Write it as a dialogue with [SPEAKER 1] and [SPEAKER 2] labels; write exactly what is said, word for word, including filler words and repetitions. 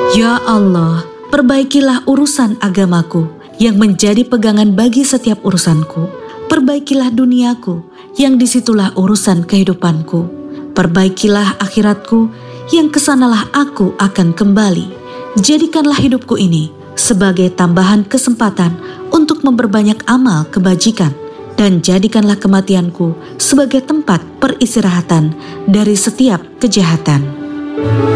[SPEAKER 1] Ya Allah, perbaikilah urusan agamaku yang menjadi pegangan bagi setiap urusanku. Perbaikilah duniaku yang disitulah urusan kehidupanku. Perbaikilah akhiratku yang kesanalah aku akan kembali. Jadikanlah hidupku ini sebagai tambahan kesempatan untuk memperbanyak amal kebajikan, dan jadikanlah kematianku sebagai tempat peristirahatan dari setiap kejahatan.